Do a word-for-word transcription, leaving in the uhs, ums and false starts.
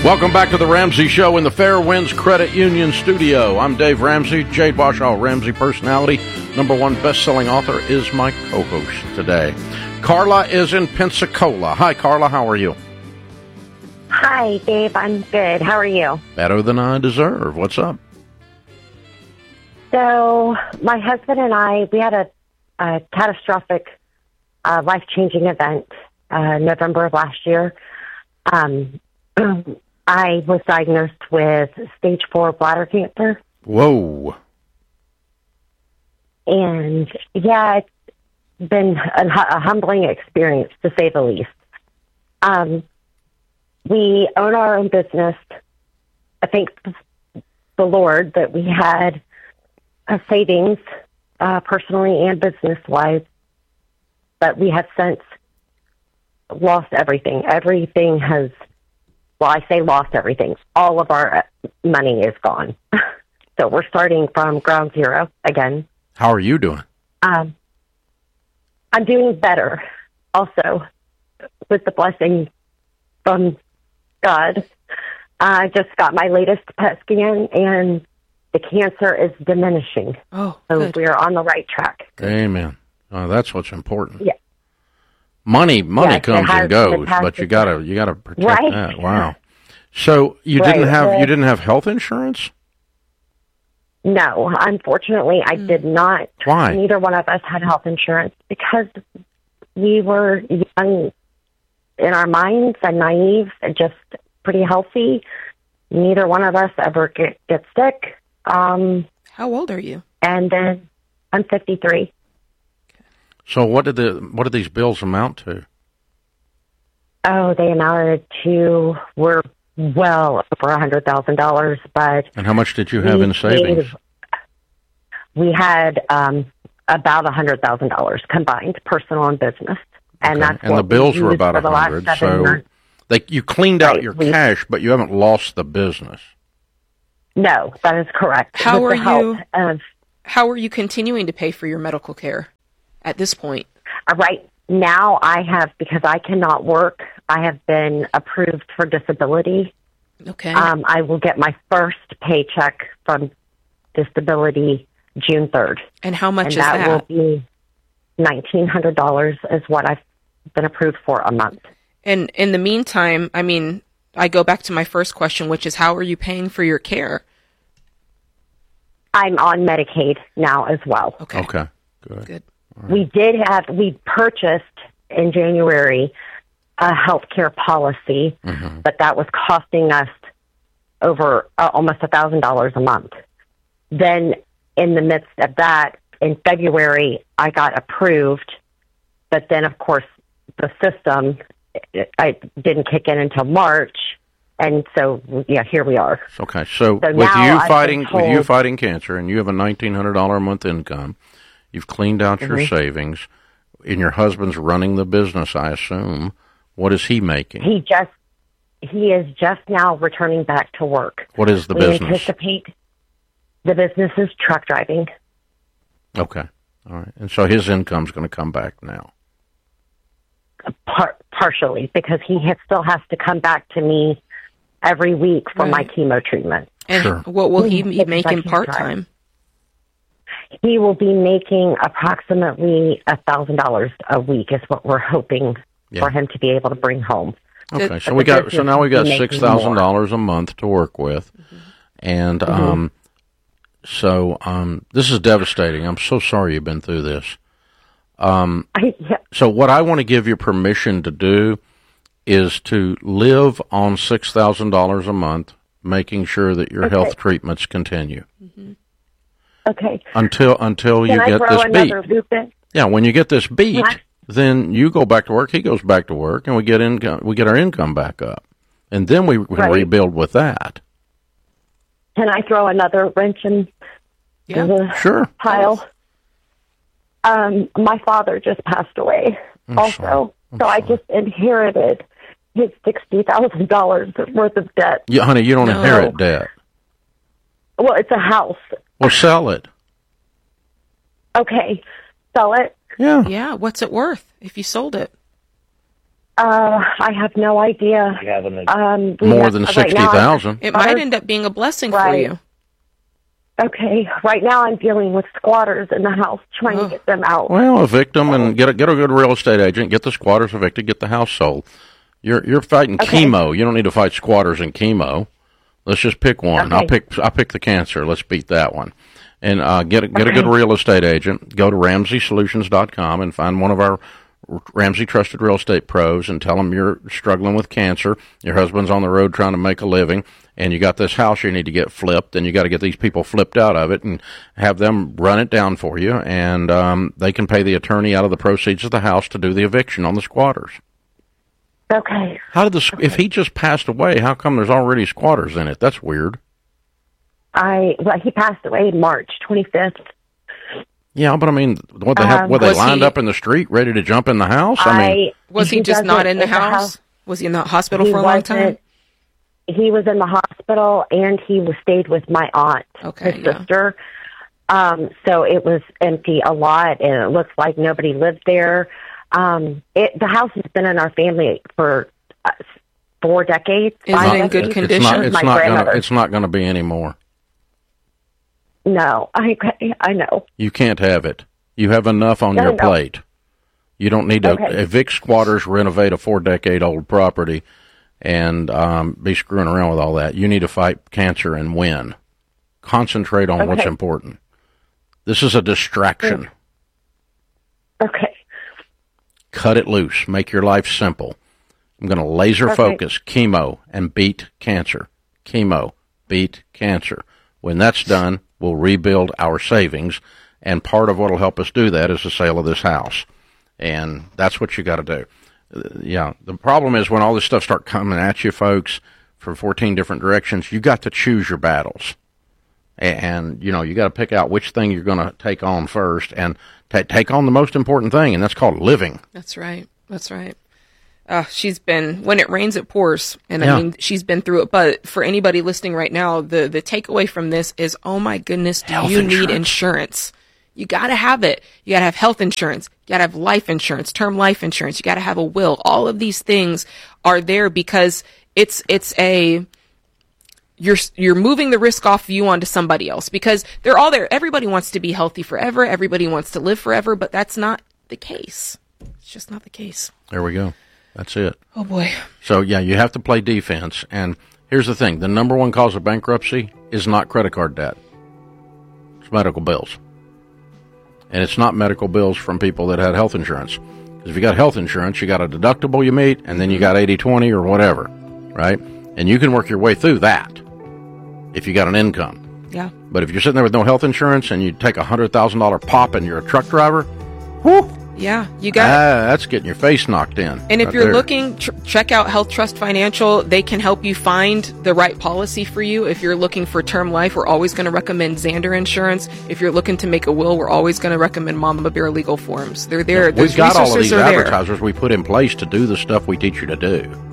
Welcome back to the Ramsey Show in the Fairwinds Credit Union studio. I'm Dave Ramsey, Jade Washoe, Ramsey personality. Number one best-selling author is my co-host today. Carla is in Pensacola. Hi, Carla. How are you? Hi, Dave. I'm good. How are you? Better than I deserve. What's up? So my husband and I, we had a, a catastrophic, uh, life-changing event uh, November of last year. Um I was diagnosed with stage four bladder cancer. Whoa. And, yeah, it's been a, a humbling experience, to say the least. Um, we own our own business. I thank the Lord that we had a savings, uh, personally and business-wise, but we have since lost everything. Everything has... Well, I say lost everything. All of our money is gone. So we're starting from ground zero again. How are you doing? Um, I'm doing better. Also, with the blessing from God, I just got my latest P E T scan, and the cancer is diminishing. Oh, so good. we are on the right track. Amen. Oh, that's what's important. Yeah. Money, money Yes, comes it has- and goes, it has but you to- gotta, you gotta protect Right. that. Wow. So you Right. didn't have, Well- you didn't have health insurance? No, unfortunately, I did not. Why? Neither one of us had health insurance because we were young in our minds and naive and just pretty healthy. Neither one of us ever get, get sick. Um, How old are you? and then I'm fifty-three. So what did the, what did these bills amount to? Oh, they amounted to, we're well over one hundred thousand dollars, but And how much did you have we in savings? paid- We had um, about one hundred thousand dollars combined, personal and business. And Okay. that's and what the bills we were used about for a the last hundred. seven So years. they, you cleaned out Right, your we- cash, but you haven't lost the business. No, that is correct. How With are the help you- Of, How are you continuing to pay for your medical care at this point? uh, right now, I have, because I cannot work, I have been approved for disability. Okay. Um, I will get my first paycheck from disability June third. and how much and is that, that? will be nineteen hundred dollars is what I've been approved for a month. And in the meantime, I mean, I go back to my first question, which is how are you paying for your care? I'm on Medicaid now as well. Okay. Okay. Good. Good. We did have, we purchased in January a health care policy, Mm-hmm. but that was costing us over uh, almost one thousand dollars a month. Then in the midst of that, in February, I got approved, but then, of course, the system I didn't kick in until March, and so, yeah, here we are. Okay, so, So with now you I've fighting been with you told- fighting cancer, and you have a nineteen hundred dollar a month income, you've cleaned out your Mm-hmm. savings, and your husband's running the business, I assume. What is he making? He just, he is just now returning back to work. What is the we business? anticipate the business is truck driving. Okay, all right, and so his income's going to come back now. Par- partially, because he has, still has to come back to me every week for my Right. chemo treatment. And Sure. what will he Mhm. be Because I making can't part time? He will be making approximately a thousand dollars a week is what we're hoping Yeah. for him to be able to bring home. Okay, Good. so But we the got so business now we got will be making six thousand dollars a month to work with, and um, so um, this is devastating. I'm so sorry you've been through this. Um, I, yeah, so what I want to give you permission to do is to live on six thousand dollars a month, making sure that your Okay. health treatments continue okay. until until Can you I get throw this beat. another loop in? Yeah, when you get this beat, What? then you go back to work. He goes back to work, and we get income. We get our income back up, and then we can Right. rebuild with that. Can I throw another wrench in Yeah. the Sure. pile? Um, my father just passed away I'm also, sorry. I'm so I sorry. just inherited his sixty thousand dollars worth of debt. Yeah, honey, you don't No. inherit debt. Well, it's a house. Well, sell it. Okay, sell it. Yeah. Yeah. What's it worth if you sold it? Uh, I have no idea. You have an, Um, we More have- than right sixty now I'm- thousand. It might end up being a blessing for Right. you. Okay, right now I'm dealing with squatters in the house, trying Oh. to get them out. Well, evict them and get a, get a good real estate agent, get the squatters evicted, get the house sold. You're you're fighting Okay. chemo. You don't need to fight squatters and chemo. Let's just pick one. Okay. I'll pick I'll pick the cancer. Let's beat that one. And uh, get a, get a good Okay. real estate agent. Go to Ramsey Solutions dot com and find one of our Ramsey Trusted Real Estate Pros and tell them you're struggling with cancer. Your husband's on the road trying to make a living, and you got this house you need to get flipped, and you got to get these people flipped out of it and have them run it down for you, and um, they can pay the attorney out of the proceeds of the house to do the eviction on the squatters. Okay. How did the if he just passed away? How come there's already squatters in it? That's weird. I well, he passed away March twenty-fifth. Yeah, but I mean, what they have? Um, Were they was lined he- up in the street, ready to jump in the house? I mean, Was he, just not doesn't- in the house? Was he in the hospital for a long time? wasn't- He was in the hospital, and he was stayed with my aunt, Okay, his yeah. sister. Um, so it was empty a lot, and it looks like nobody lived there. Um, it, the house has been in our family for uh, four decades. Is five it in good decades. condition? it's not. It's My not grandmother. gonna. It's not gonna be anymore. No, I I know. You can't have it. You have enough on No, your no. plate. You don't need to Okay. evict squatters, renovate a four-decade-old property, and um, be screwing around with all that. You need to fight cancer and win. Concentrate on what's Okay. important. This is a distraction. Okay. Cut it loose. Make your life simple. I'm going to laser Okay. focus chemo and beat cancer. Chemo, beat cancer. When that's done, we'll rebuild our savings, and part of what will help us do that is the sale of this house. And that's what you got to do. Uh, yeah, the problem is when all this stuff start coming at you, folks, from fourteen different directions, you got to choose your battles. And, you know, you got to pick out which thing you're going to take on first and ta take on the most important thing, and that's called living. That's right. That's right. Uh, she's been, when it rains, it pours. And Yeah. I mean, she's been through it. But for anybody listening right now, the, the takeaway from this is, oh my goodness, do Health you insurance. need insurance? You got to have it. You got to have health insurance. You got to have life insurance, term life insurance. You got to have a will. All of these things are there because it's, it's a, you're, you're moving the risk off you onto somebody else because they're all there. Everybody wants to be healthy forever. Everybody wants to live forever, but that's not the case. It's just not the case. There we go. That's it. Oh boy. So, yeah, you have to play defense. And here's the thing. The number one cause of bankruptcy is not credit card debt. It's medical bills. And it's not medical bills from people that had health insurance. Because if you got health insurance, you got a deductible you meet, and then you got eighty twenty or whatever, right? And you can work your way through that if you got an income. Yeah. But if you're sitting there with no health insurance and you take a one hundred thousand dollars pop and you're a truck driver, whew, Yeah. You got ah, that's getting your face knocked in. And if right you're there. looking, tr- check out Health Trust Financial. They can help you find the right policy for you. If you're looking for term life, we're always going to recommend Xander Insurance. If you're looking to make a will, we're always going to recommend Mama Bear Legal Forms. They're there. We've Those got all of resources these are there. advertisers we put in place to do the stuff we teach you to do.